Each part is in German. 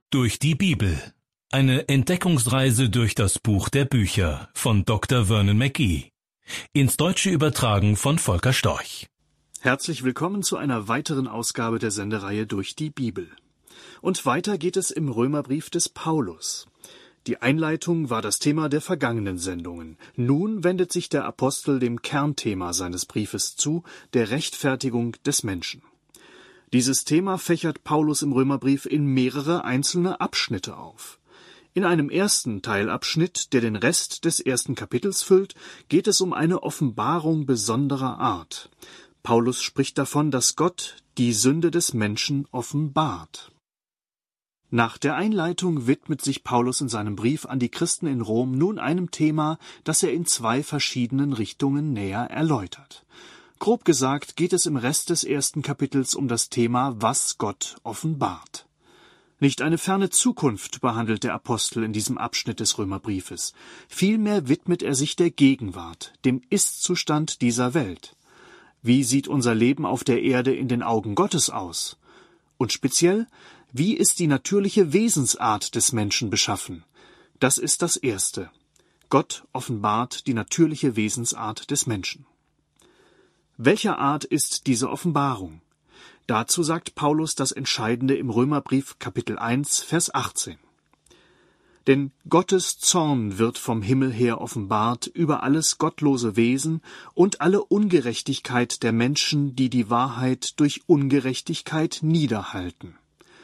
Durch die Bibel. Eine Entdeckungsreise durch das Buch der Bücher von Dr. Vernon McGee. Ins Deutsche übertragen von Volker Storch. Herzlich willkommen zu einer weiteren Ausgabe der Sendereihe Durch die Bibel. Und weiter geht es im Römerbrief des Paulus. Die Einleitung war das Thema der vergangenen Sendungen. Nun wendet sich der Apostel dem Kernthema seines Briefes zu, der Rechtfertigung des Menschen. Dieses Thema fächert Paulus im Römerbrief in mehrere einzelne Abschnitte auf. In einem ersten Teilabschnitt, der den Rest des ersten Kapitels füllt, geht es um eine Offenbarung besonderer Art. Paulus spricht davon, dass Gott die Sünde des Menschen offenbart. Nach der Einleitung widmet sich Paulus in seinem Brief an die Christen in Rom nun einem Thema, das er in zwei verschiedenen Richtungen näher erläutert. Grob gesagt geht es im Rest des ersten Kapitels um das Thema, was Gott offenbart. Nicht eine ferne Zukunft behandelt der Apostel in diesem Abschnitt des Römerbriefes. Vielmehr widmet er sich der Gegenwart, dem Ist-Zustand dieser Welt. Wie sieht unser Leben auf der Erde in den Augen Gottes aus? Und speziell, wie ist die natürliche Wesensart des Menschen beschaffen? Das ist das Erste. Gott offenbart die natürliche Wesensart des Menschen. Welcher Art ist diese Offenbarung? Dazu sagt Paulus das Entscheidende im Römerbrief Kapitel 1, Vers 18. Denn Gottes Zorn wird vom Himmel her offenbart über alles gottlose Wesen und alle Ungerechtigkeit der Menschen, die die Wahrheit durch Ungerechtigkeit niederhalten.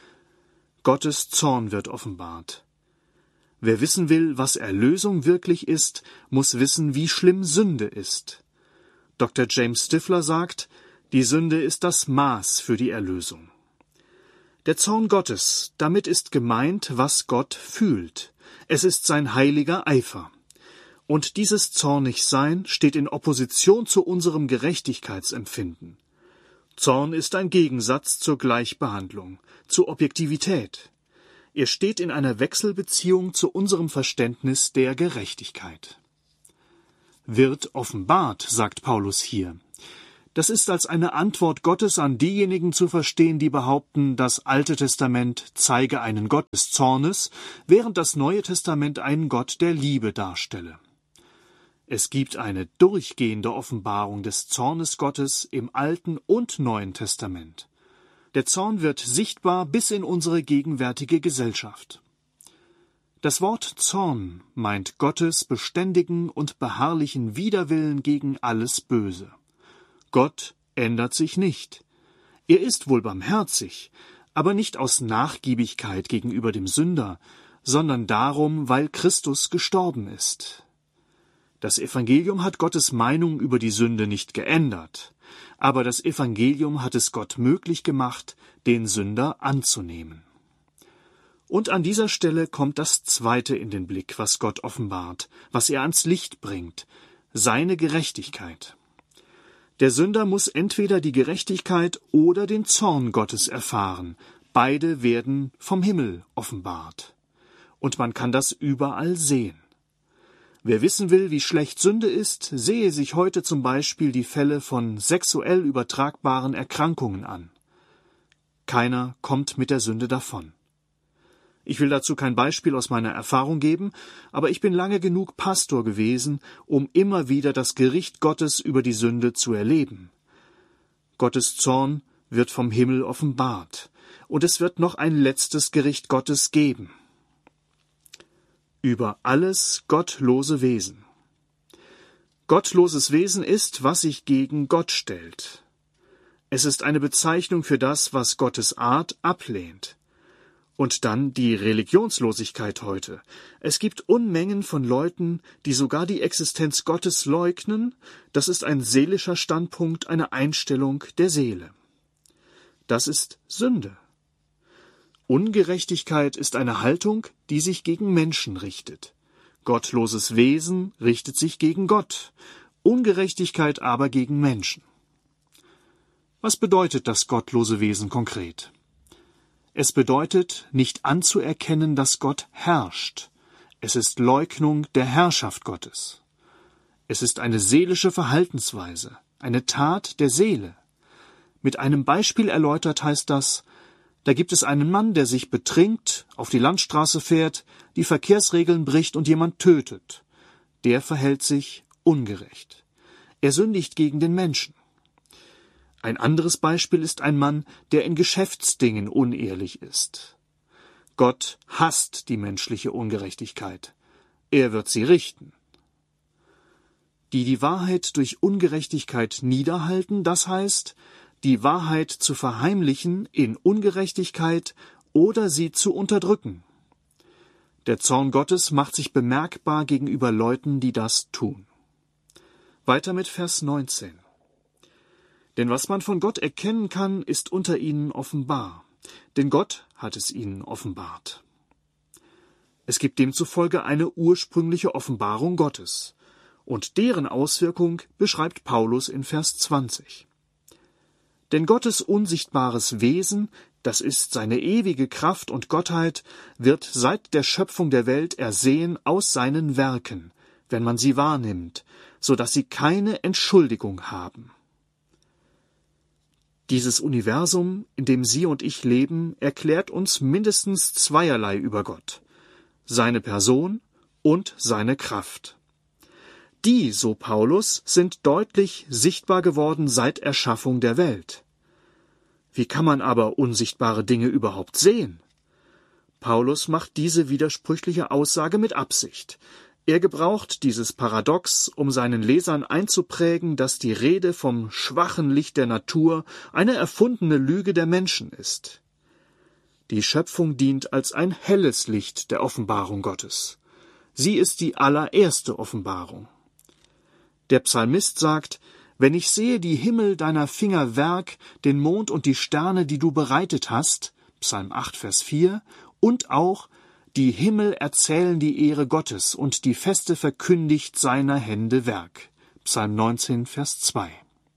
Gottes Zorn wird offenbart. Wer wissen will, was Erlösung wirklich ist, muss wissen, wie schlimm Sünde ist. Dr. James Stifler sagt, die Sünde ist das Maß für die Erlösung. Der Zorn Gottes, damit ist gemeint, was Gott fühlt. Es ist sein heiliger Eifer. Und dieses Zornigsein steht in Opposition zu unserem Gerechtigkeitsempfinden. Zorn ist ein Gegensatz zur Gleichbehandlung, zur Objektivität. Er steht in einer Wechselbeziehung zu unserem Verständnis der Gerechtigkeit. Wird offenbart, sagt Paulus hier. Das ist als eine Antwort Gottes an diejenigen zu verstehen, die behaupten, das Alte Testament zeige einen Gott des Zornes, während das Neue Testament einen Gott der Liebe darstelle. Es gibt eine durchgehende Offenbarung des Zornes Gottes im Alten und Neuen Testament. Der Zorn wird sichtbar bis in unsere gegenwärtige Gesellschaft. Das Wort Zorn meint Gottes beständigen und beharrlichen Widerwillen gegen alles Böse. Gott ändert sich nicht. Er ist wohl barmherzig, aber nicht aus Nachgiebigkeit gegenüber dem Sünder, sondern darum, weil Christus gestorben ist. Das Evangelium hat Gottes Meinung über die Sünde nicht geändert, aber das Evangelium hat es Gott möglich gemacht, den Sünder anzunehmen. Und an dieser Stelle kommt das Zweite in den Blick, was Gott offenbart, was er ans Licht bringt, seine Gerechtigkeit. Der Sünder muss entweder die Gerechtigkeit oder den Zorn Gottes erfahren. Beide werden vom Himmel offenbart. Und man kann das überall sehen. Wer wissen will, wie schlecht Sünde ist, sehe sich heute zum Beispiel die Fälle von sexuell übertragbaren Erkrankungen an. Keiner kommt mit der Sünde davon. Ich will dazu kein Beispiel aus meiner Erfahrung geben, aber ich bin lange genug Pastor gewesen, um immer wieder das Gericht Gottes über die Sünde zu erleben. Gottes Zorn wird vom Himmel offenbart, und es wird noch ein letztes Gericht Gottes geben. Über alles gottlose Wesen. Gottloses Wesen ist, was sich gegen Gott stellt. Es ist eine Bezeichnung für das, was Gottes Art ablehnt. Und dann die Religionslosigkeit heute. Es gibt Unmengen von Leuten, die sogar die Existenz Gottes leugnen. Das ist ein seelischer Standpunkt, eine Einstellung der Seele. Das ist Sünde. Ungerechtigkeit ist eine Haltung, die sich gegen Menschen richtet. Gottloses Wesen richtet sich gegen Gott, Ungerechtigkeit aber gegen Menschen. Was bedeutet das gottlose Wesen konkret? Es bedeutet, nicht anzuerkennen, dass Gott herrscht. Es ist Leugnung der Herrschaft Gottes. Es ist eine seelische Verhaltensweise, eine Tat der Seele. Mit einem Beispiel erläutert heißt das, Da gibt es einen Mann, der sich betrinkt, auf die Landstraße fährt, die Verkehrsregeln bricht und jemand tötet. Der verhält sich ungerecht. Er sündigt gegen den Menschen. Ein anderes Beispiel ist ein Mann, der in Geschäftsdingen unehrlich ist. Gott hasst die menschliche Ungerechtigkeit. Er wird sie richten. Die Wahrheit durch Ungerechtigkeit niederhalten, das heißt, die Wahrheit zu verheimlichen in Ungerechtigkeit oder sie zu unterdrücken. Der Zorn Gottes macht sich bemerkbar gegenüber Leuten, die das tun. Weiter mit Vers 19. Denn was man von Gott erkennen kann, ist unter ihnen offenbar. Denn Gott hat es ihnen offenbart. Es gibt demzufolge eine ursprüngliche Offenbarung Gottes. Und deren Auswirkung beschreibt Paulus in Vers 20. Denn Gottes unsichtbares Wesen, das ist seine ewige Kraft und Gottheit, wird seit der Schöpfung der Welt ersehen aus seinen Werken, wenn man sie wahrnimmt, so dass sie keine Entschuldigung haben. Dieses Universum, in dem Sie und ich leben, erklärt uns mindestens zweierlei über Gott: seine Person und seine Kraft. Die, so Paulus, sind deutlich sichtbar geworden seit Erschaffung der Welt. Wie kann man aber unsichtbare Dinge überhaupt sehen? Paulus macht diese widersprüchliche Aussage mit Absicht. Er gebraucht dieses Paradox, um seinen Lesern einzuprägen, dass die Rede vom schwachen Licht der Natur eine erfundene Lüge der Menschen ist. Die Schöpfung dient als ein helles Licht der Offenbarung Gottes. Sie ist die allererste Offenbarung. Der Psalmist sagt: Wenn ich sehe die Himmel deiner Finger Werk, den Mond und die Sterne, die du bereitet hast, Psalm 8, Vers 4, und auch: Die Himmel erzählen die Ehre Gottes und die Feste verkündigt seiner Hände Werk, Psalm 19, Vers 2.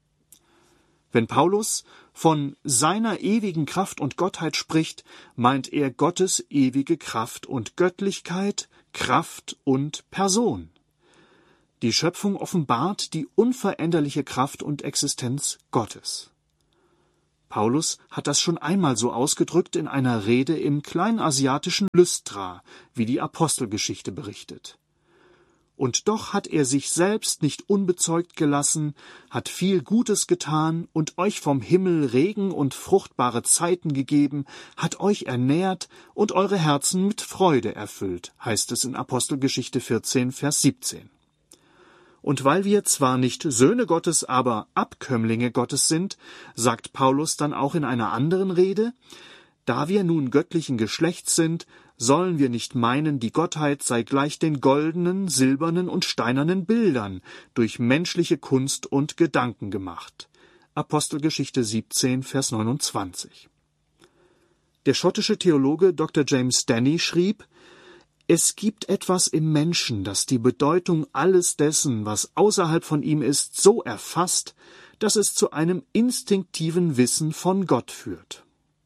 Wenn Paulus von seiner ewigen Kraft und Gottheit spricht, meint er Gottes ewige Kraft und Göttlichkeit, Kraft und Person. Die Schöpfung offenbart die unveränderliche Kraft und Existenz Gottes. Paulus hat das schon einmal so ausgedrückt in einer Rede im kleinasiatischen Lystra, wie die Apostelgeschichte berichtet. Und doch hat er sich selbst nicht unbezeugt gelassen, hat viel Gutes getan und euch vom Himmel Regen und fruchtbare Zeiten gegeben, hat euch ernährt und eure Herzen mit Freude erfüllt, heißt es in Apostelgeschichte 14, Vers 17. Und weil wir zwar nicht Söhne Gottes, aber Abkömmlinge Gottes sind, sagt Paulus dann auch in einer anderen Rede: Da wir nun göttlichen Geschlechts sind, sollen wir nicht meinen, die Gottheit sei gleich den goldenen, silbernen und steinernen Bildern durch menschliche Kunst und Gedanken gemacht. Apostelgeschichte 17, Vers 29. Der schottische Theologe Dr. James Denney schrieb: Es gibt etwas im Menschen, das die Bedeutung alles dessen, was außerhalb von ihm ist, so erfasst, dass es zu einem instinktiven Wissen von Gott führt.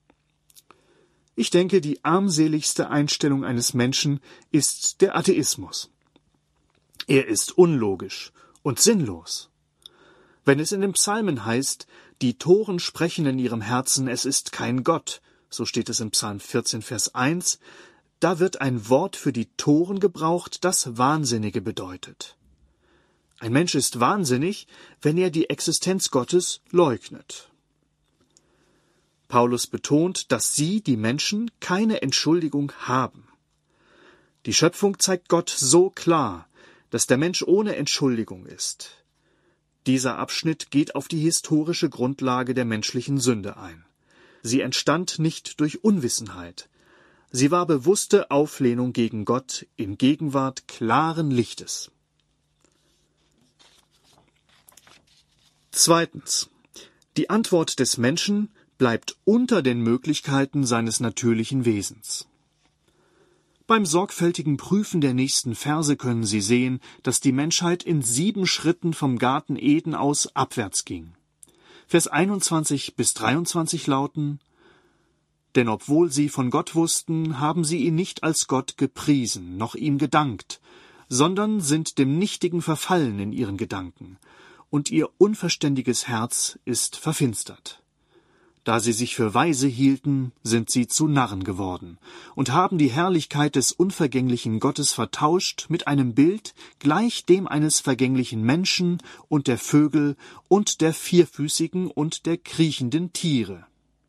Ich denke, die armseligste Einstellung eines Menschen ist der Atheismus. Er ist unlogisch und sinnlos. Wenn es in den Psalmen heißt, die Toren sprechen in ihrem Herzen, es ist kein Gott, so steht es in Psalm 14, Vers 1, da wird ein Wort für die Toren gebraucht, das Wahnsinnige bedeutet. Ein Mensch ist wahnsinnig, wenn er die Existenz Gottes leugnet. Paulus betont, dass sie, die Menschen, keine Entschuldigung haben. Die Schöpfung zeigt Gott so klar, dass der Mensch ohne Entschuldigung ist. Dieser Abschnitt geht auf die historische Grundlage der menschlichen Sünde ein. Sie entstand nicht durch Unwissenheit. Sie war bewusste Auflehnung gegen Gott in Gegenwart klaren Lichtes. Zweitens. Die Antwort des Menschen bleibt unter den Möglichkeiten seines natürlichen Wesens. Beim sorgfältigen Prüfen der nächsten Verse können Sie sehen, dass die Menschheit in 7 Schritten vom Garten Eden aus abwärts ging. Vers 21 bis 23 lauten: Denn obwohl sie von Gott wussten, haben sie ihn nicht als Gott gepriesen, noch ihm gedankt, sondern sind dem Nichtigen verfallen in ihren Gedanken, und ihr unverständiges Herz ist verfinstert. Da sie sich für weise hielten, sind sie zu Narren geworden und haben die Herrlichkeit des unvergänglichen Gottes vertauscht mit einem Bild gleich dem eines vergänglichen Menschen und der Vögel und der vierfüßigen und der kriechenden Tiere.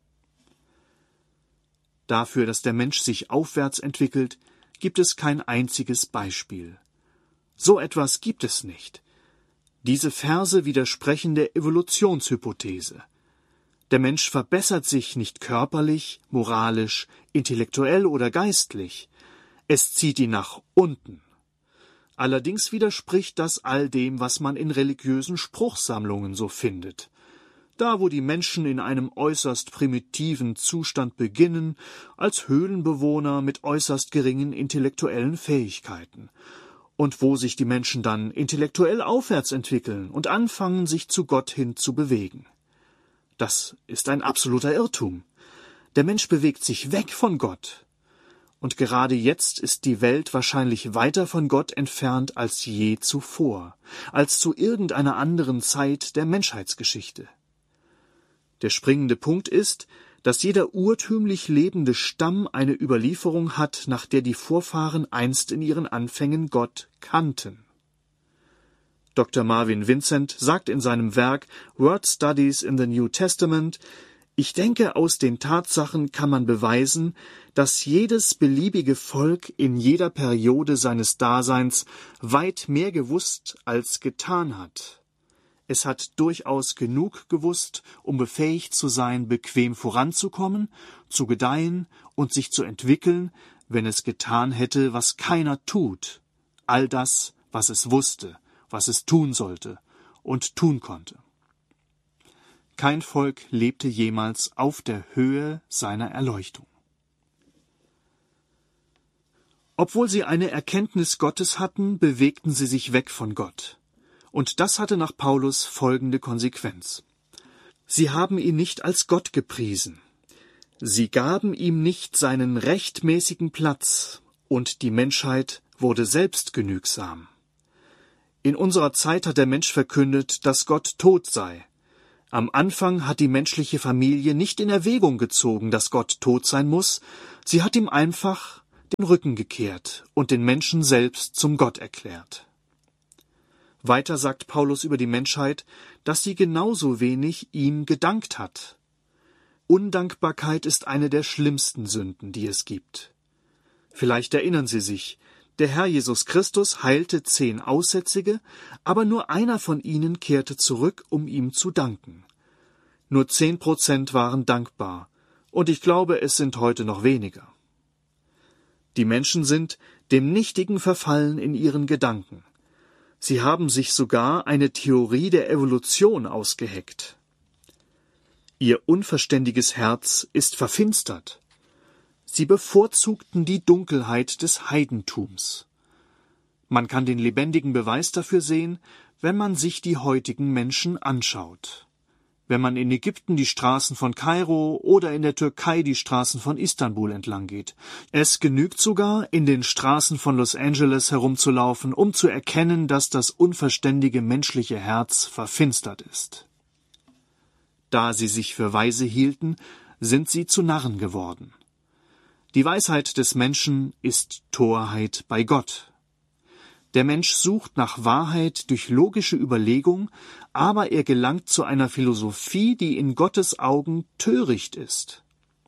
Dafür, dass der Mensch sich aufwärts entwickelt, gibt es kein einziges Beispiel. So etwas gibt es nicht. Diese Verse widersprechen der Evolutionshypothese. Der Mensch verbessert sich nicht körperlich, moralisch, intellektuell oder geistlich. Es zieht ihn nach unten. Allerdings widerspricht das all dem, was man in religiösen Spruchsammlungen so findet. Da, wo die Menschen in einem äußerst primitiven Zustand beginnen, als Höhlenbewohner mit äußerst geringen intellektuellen Fähigkeiten. Und wo sich die Menschen dann intellektuell aufwärts entwickeln und anfangen, sich zu Gott hin zu bewegen. Das ist ein absoluter Irrtum. Der Mensch bewegt sich weg von Gott. Und gerade jetzt ist die Welt wahrscheinlich weiter von Gott entfernt als je zuvor, als zu irgendeiner anderen Zeit der Menschheitsgeschichte. Der springende Punkt ist, dass jeder urtümlich lebende Stamm eine Überlieferung hat, nach der die Vorfahren einst in ihren Anfängen Gott kannten. Dr. Marvin Vincent sagt in seinem Werk Word Studies in the New Testament: Ich denke, aus den Tatsachen kann man beweisen, dass jedes beliebige Volk in jeder Periode seines Daseins weit mehr gewusst als getan hat. Es hat durchaus genug gewusst, um befähigt zu sein, bequem voranzukommen, zu gedeihen und sich zu entwickeln, wenn es getan hätte, was keiner tut, all das, was es wusste, was es tun sollte und tun konnte. Kein Volk lebte jemals auf der Höhe seiner Erleuchtung. Obwohl sie eine Erkenntnis Gottes hatten, bewegten sie sich weg von Gott. Und das hatte nach Paulus folgende Konsequenz. Sie haben ihn nicht als Gott gepriesen. Sie gaben ihm nicht seinen rechtmäßigen Platz, und die Menschheit wurde selbstgenügsam. In unserer Zeit hat der Mensch verkündet, dass Gott tot sei. Am Anfang hat die menschliche Familie nicht in Erwägung gezogen, dass Gott tot sein muss. Sie hat ihm einfach den Rücken gekehrt und den Menschen selbst zum Gott erklärt. Weiter sagt Paulus über die Menschheit, dass sie genauso wenig ihm gedankt hat. Undankbarkeit ist eine der schlimmsten Sünden, die es gibt. Vielleicht erinnern Sie sich, der Herr Jesus Christus heilte 10 Aussätzige, aber nur einer von ihnen kehrte zurück, um ihm zu danken. Nur 10% waren dankbar, und ich glaube, es sind heute noch weniger. Die Menschen sind dem Nichtigen verfallen in ihren Gedanken. Sie haben sich sogar eine Theorie der Evolution ausgeheckt. Ihr unverständiges Herz ist verfinstert. Sie bevorzugten die Dunkelheit des Heidentums. Man kann den lebendigen Beweis dafür sehen, wenn man sich die heutigen Menschen anschaut. Wenn man in Ägypten die Straßen von Kairo oder in der Türkei die Straßen von Istanbul entlang geht. Es genügt sogar, in den Straßen von Los Angeles herumzulaufen, um zu erkennen, dass das unverständige menschliche Herz verfinstert ist. Da sie sich für weise hielten, sind sie zu Narren geworden. Die Weisheit des Menschen ist Torheit bei Gott. Der Mensch sucht nach Wahrheit durch logische Überlegung, aber er gelangt zu einer Philosophie, die in Gottes Augen töricht ist.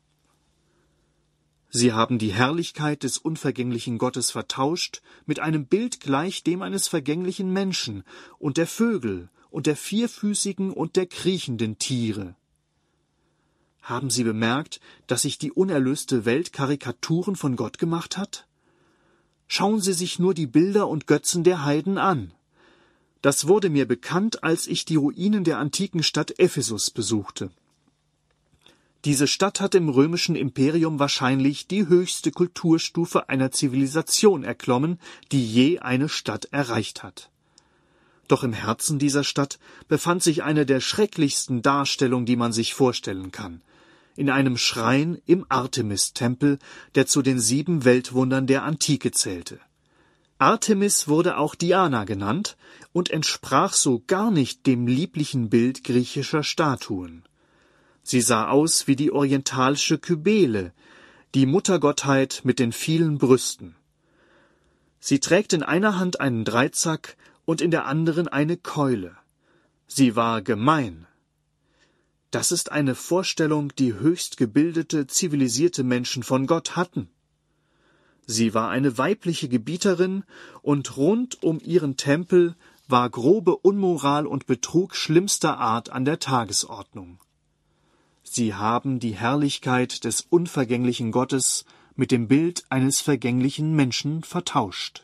Sie haben die Herrlichkeit des unvergänglichen Gottes vertauscht mit einem Bild gleich dem eines vergänglichen Menschen und der Vögel und der vierfüßigen und der kriechenden Tiere. Haben Sie bemerkt, dass sich die unerlöste Welt Karikaturen von Gott gemacht hat? Schauen Sie sich nur die Bilder und Götzen der Heiden an. Das wurde mir bekannt, als ich die Ruinen der antiken Stadt Ephesus besuchte. Diese Stadt hat im römischen Imperium wahrscheinlich die höchste Kulturstufe einer Zivilisation erklommen, die je eine Stadt erreicht hat. Doch im Herzen dieser Stadt befand sich eine der schrecklichsten Darstellungen, die man sich vorstellen kann. In einem Schrein im Artemis-Tempel, der zu den 7 Weltwundern der Antike zählte. Artemis wurde auch Diana genannt und entsprach so gar nicht dem lieblichen Bild griechischer Statuen. Sie sah aus wie die orientalische Kybele, die Muttergottheit mit den vielen Brüsten. Sie trägt in einer Hand einen Dreizack und in der anderen eine Keule. Sie war gemein. Das ist eine Vorstellung, die höchst gebildete, zivilisierte Menschen von Gott hatten. Sie war eine weibliche Gebieterin, und rund um ihren Tempel war grobe Unmoral und Betrug schlimmster Art an der Tagesordnung. Sie haben die Herrlichkeit des unvergänglichen Gottes mit dem Bild eines vergänglichen Menschen vertauscht.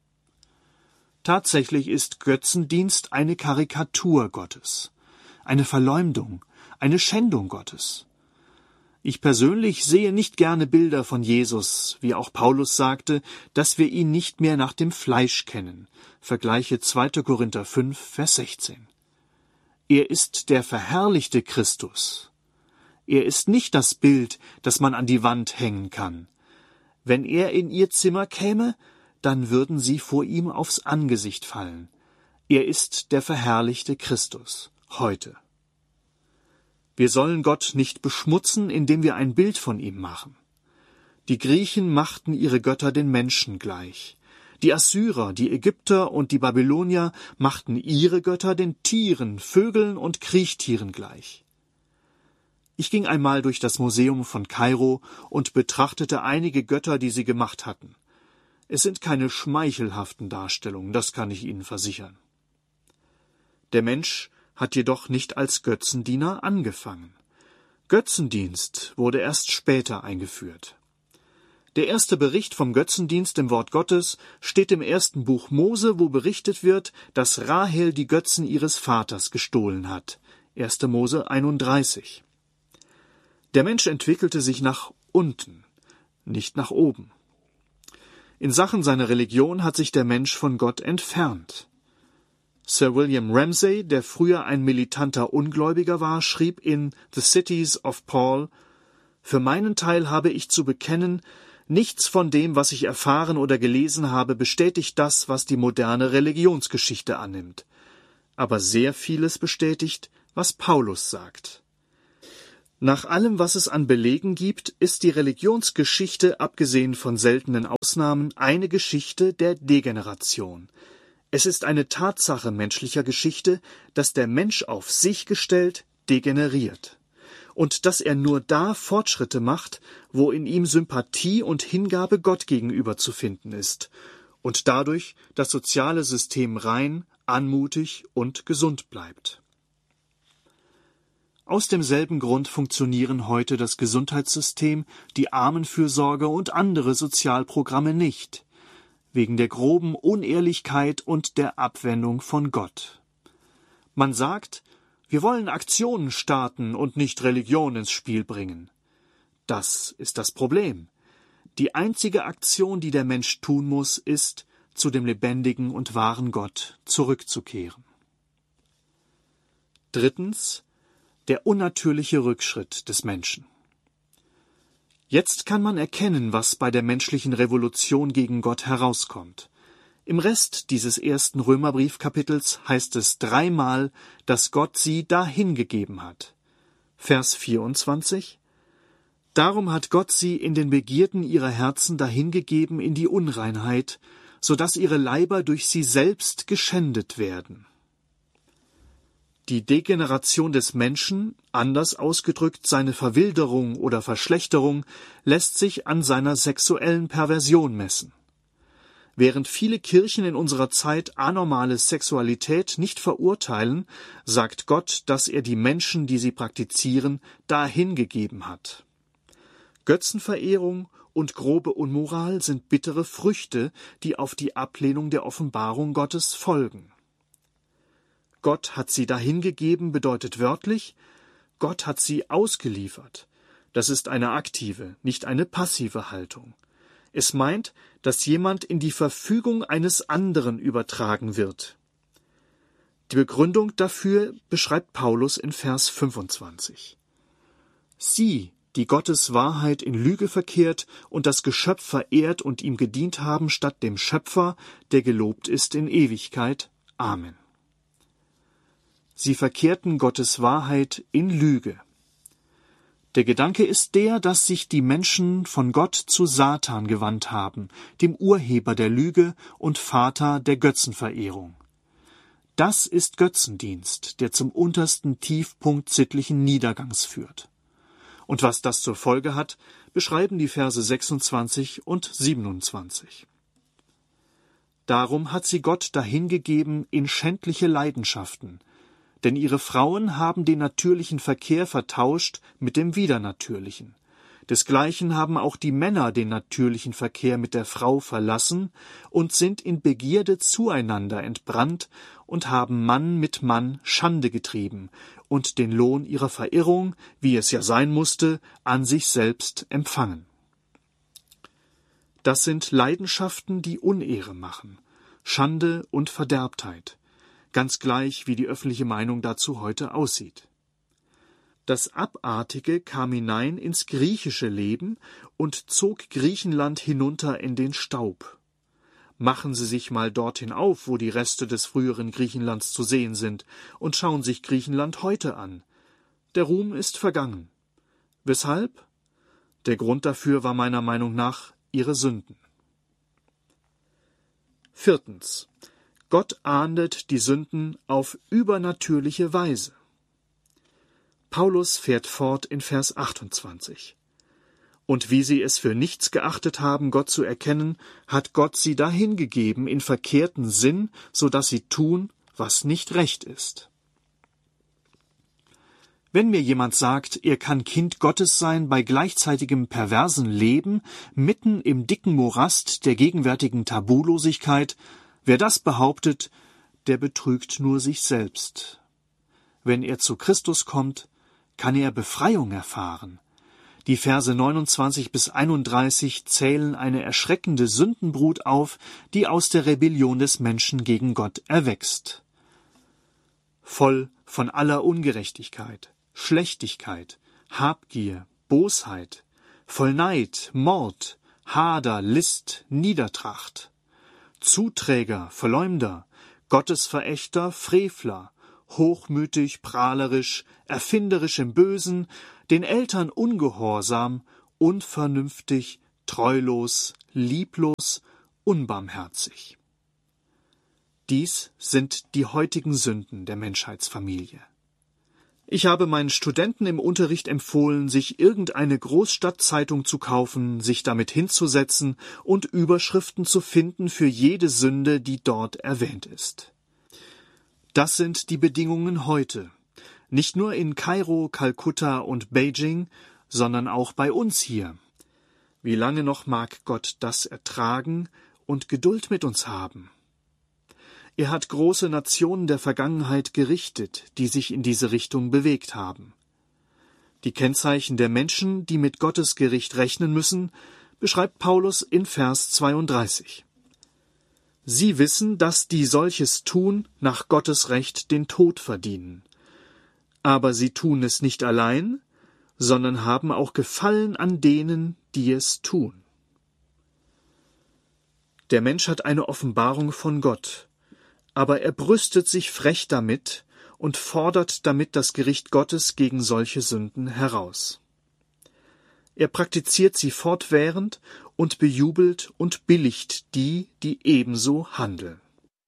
Tatsächlich ist Götzendienst eine Karikatur Gottes, eine Verleumdung, eine Schändung Gottes. Ich persönlich sehe nicht gerne Bilder von Jesus, wie auch Paulus sagte, dass wir ihn nicht mehr nach dem Fleisch kennen. Vergleiche 2. Korinther 5, Vers 16. Er ist der verherrlichte Christus. Er ist nicht das Bild, das man an die Wand hängen kann. Wenn er in ihr Zimmer käme, dann würden sie vor ihm aufs Angesicht fallen. Er ist der verherrlichte Christus, heute. Wir sollen Gott nicht beschmutzen, indem wir ein Bild von ihm machen. Die Griechen machten ihre Götter den Menschen gleich. Die Assyrer, die Ägypter und die Babylonier machten ihre Götter den Tieren, Vögeln und Kriechtieren gleich. Ich ging einmal durch das Museum von Kairo und betrachtete einige Götter, die sie gemacht hatten. Es sind keine schmeichelhaften Darstellungen, das kann ich Ihnen versichern. Der Mensch hat jedoch nicht als Götzendiener angefangen. Götzendienst wurde erst später eingeführt. Der erste Bericht vom Götzendienst im Wort Gottes steht im 1. Buch Mose, wo berichtet wird, dass Rahel die Götzen ihres Vaters gestohlen hat. 1. Mose 31. Der Mensch entwickelte sich nach unten, nicht nach oben. In Sachen seiner Religion hat sich der Mensch von Gott entfernt. Sir William Ramsay, der früher ein militanter Ungläubiger war, schrieb in The Cities of Paul: Für meinen Teil habe ich zu bekennen, nichts von dem, was ich erfahren oder gelesen habe, bestätigt das, was die moderne Religionsgeschichte annimmt. Aber sehr vieles bestätigt, was Paulus sagt. Nach allem, was es an Belegen gibt, ist die Religionsgeschichte, abgesehen von seltenen Ausnahmen, eine Geschichte der Degeneration. Es ist eine Tatsache menschlicher Geschichte, dass der Mensch auf sich gestellt degeneriert und dass er nur da Fortschritte macht, wo in ihm Sympathie und Hingabe Gott gegenüber zu finden ist und dadurch das soziale System rein, anmutig und gesund bleibt. Aus demselben Grund funktionieren heute das Gesundheitssystem, die Armenfürsorge und andere Sozialprogramme nicht, wegen der groben Unehrlichkeit und der Abwendung von Gott. Man sagt, wir wollen Aktionen starten und nicht Religion ins Spiel bringen. Das ist das Problem. Die einzige Aktion, die der Mensch tun muss, ist, zu dem lebendigen und wahren Gott zurückzukehren. Drittens, der unnatürliche Rückschritt des Menschen. Jetzt kann man erkennen, was bei der menschlichen Revolution gegen Gott herauskommt. Im Rest dieses 1. Römerbriefkapitels heißt es 3-mal, dass Gott sie dahingegeben hat. Vers 24: Darum hat Gott sie in den Begierden ihrer Herzen dahingegeben in die Unreinheit, so dass ihre Leiber durch sie selbst geschändet werden. Die Degeneration des Menschen, anders ausgedrückt seine Verwilderung oder Verschlechterung, lässt sich an seiner sexuellen Perversion messen. Während viele Kirchen in unserer Zeit anormale Sexualität nicht verurteilen, sagt Gott, dass er die Menschen, die sie praktizieren, dahingegeben hat. Götzenverehrung und grobe Unmoral sind bittere Früchte, die auf die Ablehnung der Offenbarung Gottes folgen. Gott hat sie dahingegeben bedeutet wörtlich, Gott hat sie ausgeliefert. Das ist eine aktive, nicht eine passive Haltung. Es meint, dass jemand in die Verfügung eines anderen übertragen wird. Die Begründung dafür beschreibt Paulus in Vers 25. Sie, die Gottes Wahrheit in Lüge verkehrt und das Geschöpf verehrt und ihm gedient haben statt dem Schöpfer, der gelobt ist in Ewigkeit. Amen. Sie verkehrten Gottes Wahrheit in Lüge. Der Gedanke ist der, dass sich die Menschen von Gott zu Satan gewandt haben, dem Urheber der Lüge und Vater der Götzenverehrung. Das ist Götzendienst, der zum untersten Tiefpunkt sittlichen Niedergangs führt. Und was das zur Folge hat, beschreiben die Verse 26 und 27. Darum hat sie Gott dahingegeben in schändliche Leidenschaften, denn ihre Frauen haben den natürlichen Verkehr vertauscht mit dem Widernatürlichen. Desgleichen haben auch die Männer den natürlichen Verkehr mit der Frau verlassen und sind in Begierde zueinander entbrannt und haben Mann mit Mann Schande getrieben und den Lohn ihrer Verirrung, wie es ja sein musste, an sich selbst empfangen. Das sind Leidenschaften, die Unehre machen, Schande und Verderbtheit, ganz gleich, wie die öffentliche Meinung dazu heute aussieht. Das Abartige kam hinein ins griechische Leben und zog Griechenland hinunter in den Staub. Machen Sie sich mal dorthin auf, wo die Reste des früheren Griechenlands zu sehen sind, und schauen sich Griechenland heute an. Der Ruhm ist vergangen. Weshalb? Der Grund dafür war meiner Meinung nach ihre Sünden. 4. Gott ahndet die Sünden auf übernatürliche Weise. Paulus fährt fort in Vers 28. Und wie sie es für nichts geachtet haben, Gott zu erkennen, hat Gott sie dahingegeben in verkehrten Sinn, so dass sie tun, was nicht recht ist. Wenn mir jemand sagt, er kann Kind Gottes sein bei gleichzeitigem perversen Leben, mitten im dicken Morast der gegenwärtigen Tabulosigkeit, wer das behauptet, der betrügt nur sich selbst. Wenn er zu Christus kommt, kann er Befreiung erfahren. Die Verse 29 bis 31 zählen eine erschreckende Sündenbrut auf, die aus der Rebellion des Menschen gegen Gott erwächst. Voll von aller Ungerechtigkeit, Schlechtigkeit, Habgier, Bosheit, voll Neid, Mord, Hader, List, Niedertracht, Zuträger, Verleumder, Gottesverächter, Frevler, hochmütig, prahlerisch, erfinderisch im Bösen, den Eltern ungehorsam, unvernünftig, treulos, lieblos, unbarmherzig. Dies sind die heutigen Sünden der Menschheitsfamilie. Ich habe meinen Studenten im Unterricht empfohlen, sich irgendeine Großstadtzeitung zu kaufen, sich damit hinzusetzen und Überschriften zu finden für jede Sünde, die dort erwähnt ist. Das sind die Bedingungen heute, nicht nur in Kairo, Kalkutta und Beijing, sondern auch bei uns hier. Wie lange noch mag Gott das ertragen und Geduld mit uns haben? Er hat große Nationen der Vergangenheit gerichtet, die sich in diese Richtung bewegt haben. Die Kennzeichen der Menschen, die mit Gottes Gericht rechnen müssen, beschreibt Paulus in Vers 32. Sie wissen, dass die solches tun, nach Gottes Recht den Tod verdienen. Aber sie tun es nicht allein, sondern haben auch Gefallen an denen, die es tun. Der Mensch hat eine Offenbarung von Gott, aber er brüstet sich frech damit und fordert damit das Gericht Gottes gegen solche Sünden heraus. Er praktiziert sie fortwährend und bejubelt und billigt die, die ebenso handeln.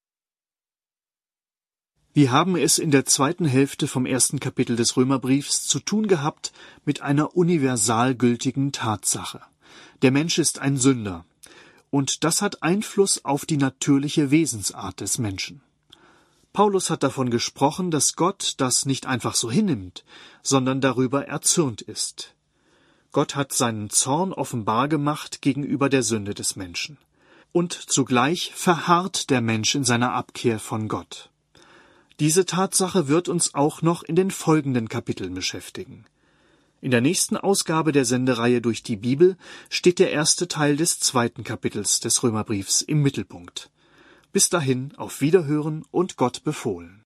Wir haben es in der zweiten Hälfte vom 1. Kapitel des Römerbriefs zu tun gehabt mit einer universal gültigen Tatsache. Der Mensch ist ein Sünder, und das hat Einfluss auf die natürliche Wesensart des Menschen. Paulus hat davon gesprochen, dass Gott das nicht einfach so hinnimmt, sondern darüber erzürnt ist. Gott hat seinen Zorn offenbar gemacht gegenüber der Sünde des Menschen. Und zugleich verharrt der Mensch in seiner Abkehr von Gott. Diese Tatsache wird uns auch noch in den folgenden Kapiteln beschäftigen. In der nächsten Ausgabe der Sendereihe durch die Bibel steht der erste Teil des 2. Kapitels des Römerbriefs im Mittelpunkt. Bis dahin auf Wiederhören und Gott befohlen.